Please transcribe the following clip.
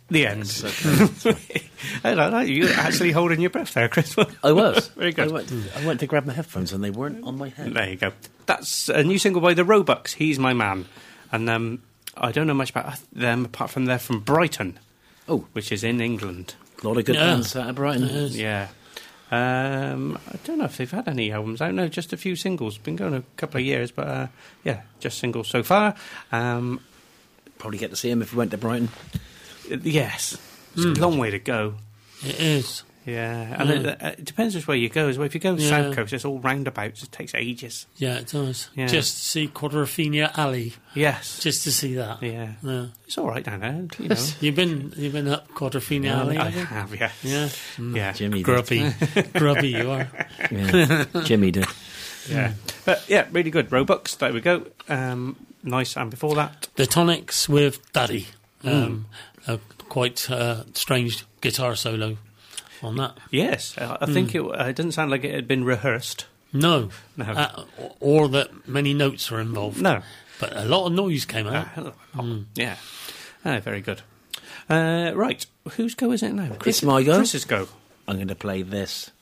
The end. Okay. I like that. You're actually holding your breath there, Chris. I was. Very good. I went to grab my headphones and they weren't on my head. There you go. That's a new single by the Roebucks, He's My Man. And I don't know much about them, apart from they're from Brighton, which is in England. A lot of good bands out of Brighton. Yeah. I don't know if they've had any albums out. No, just a few singles. Been going a couple of years, but just singles so far. Probably get to see them if we went to Brighton. Yes. It's a long way to go. It is. Yeah, and it depends which way you go as well. If you go south coast, it's all roundabouts. It takes ages. Yeah, it does. Yeah. Just to see Quadrophenia Alley. Yes. Just to see that. Yeah. It's all right down there, you know. You've been up Quadrophenia Alley? I have, yes. Yeah. Yeah. Jimmy Grubby. Grubby you are. Yeah. Jimmy did. Yeah. But, really good. Roebucks, there we go. Nice, and before that... The Tonics with Daddy. A quite strange guitar solo on that. Yes, I think it didn't sound like it had been rehearsed. No. Or that many notes were involved. No. But a lot of noise came out. Yeah. Very good. Right, whose go is it now? It's my go. Chris's go. I'm going to play this.